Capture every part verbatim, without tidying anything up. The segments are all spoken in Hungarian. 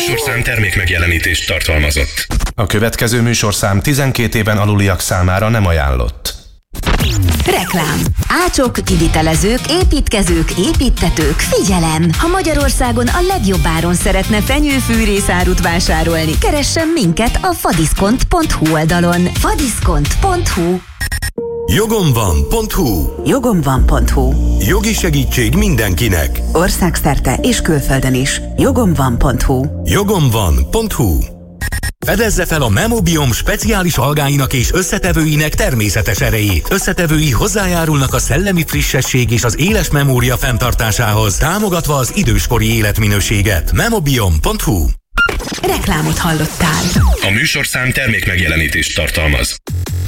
műsorszám termék megjelenítést tartalmazott. A következő műsorszám tizenkét éven aluliak számára nem ajánlott. Reklám. Ácsok, kivitelezők, építkezők, építtetők, figyelem! Ha Magyarországon a legjobb áron szeretne fenyőfűrészárut vásárolni, keressen minket a fadiszkont pont hu oldalon. fadiszkont pont hu Jogomvan pont hu Jogomvan pont hu Jogi segítség mindenkinek. Országszerte és külföldön is. Jogomvan pont hu Jogomvan pont hu Fedezze fel a Memobiom speciális algáinak és összetevőinek természetes erejét. Összetevői hozzájárulnak a szellemi frissesség és az éles memória fenntartásához, támogatva az időskori életminőséget. Memobiom pont hu Reklámot hallottál. A műsorszám termék megjelenítést tartalmaz.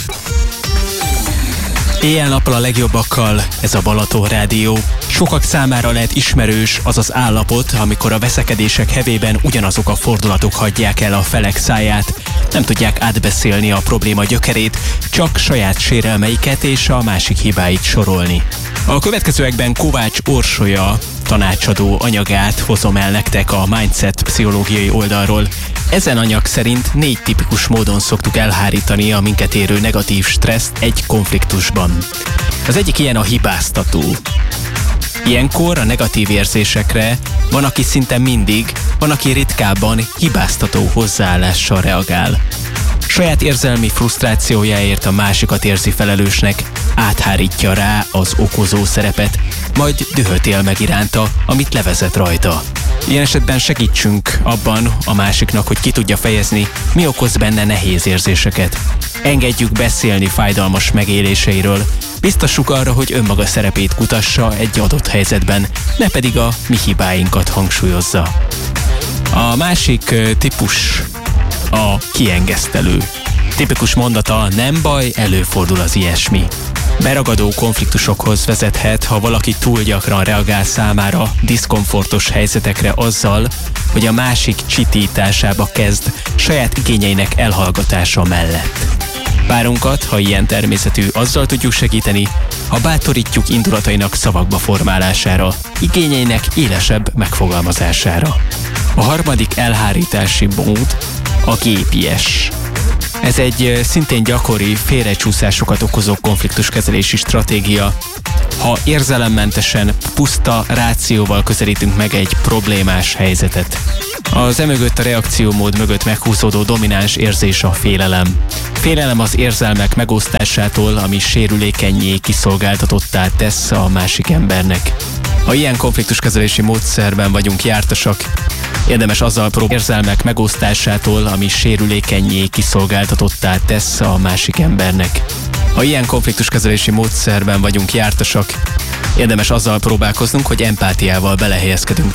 Éjjel-nappal a legjobbakkal, ez a Balaton Rádió. Sokak számára lehet ismerős az az állapot, amikor a veszekedések hevében ugyanazok a fordulatok hagyják el a felek száját. Nem tudják átbeszélni a probléma gyökerét, csak saját sérelmeiket és a másik hibáit sorolni. A következőekben Kovács Orsolya tanácsadó anyagát hozom el nektek a Mindset pszichológiai oldalról. Ezen anyag szerint négy tipikus módon szoktuk elhárítani a minket érő negatív stresszt egy konfliktusban. Az egyik ilyen a hibáztató. Ilyenkor a negatív érzésekre van, aki szinte mindig, van, aki ritkábban hibáztató hozzáállással reagál. Saját érzelmi frusztrációjáért a másikat érzi felelősnek, áthárítja rá az okozó szerepet, majd dühöt él meg iránta, amit levezet rajta. Ilyen esetben segítsünk abban a másiknak, hogy ki tudja fejezni, mi okoz benne nehéz érzéseket. Engedjük beszélni fájdalmas megéléseiről, biztassuk arra, hogy önmaga szerepét kutassa egy adott helyzetben, ne pedig a mi hibáinkat hangsúlyozza. A másik típus a kiengesztelő. Tipikus mondata: nem baj, előfordul az ilyesmi. Beragadó konfliktusokhoz vezethet, ha valaki túl gyakran reagál számára diszkomfortos helyzetekre azzal, hogy a másik csitításába kezd saját igényeinek elhallgatása mellett. Párunkat, ha ilyen természetű, azzal tudjuk segíteni, ha bátorítjuk indulatainak szavakba formálására, igényeinek élesebb megfogalmazására. A harmadik elhárítási mód a gépies. Ez egy szintén gyakori, félrecsúszásokat okozó konfliktuskezelési stratégia. Ha érzelemmentesen, puszta rációval közelítünk meg egy problémás helyzetet. Az emögött, a reakciómód mögött meghúzódó domináns érzés a félelem. Félelem az érzelmek megosztásától, ami sérülékennyé, kiszolgáltatottá tesz a másik embernek. Ha ilyen konfliktuskezelési módszerben vagyunk jártasak, érdemes azzal próbálni érzelmek megosztásától, ami sérülékennyé, kiszolgáltatottá tesz a másik embernek. Ha ilyen konfliktuskezelési módszerben vagyunk jártasak, érdemes azzal próbálkoznunk, hogy empátiával belehelyezkedünk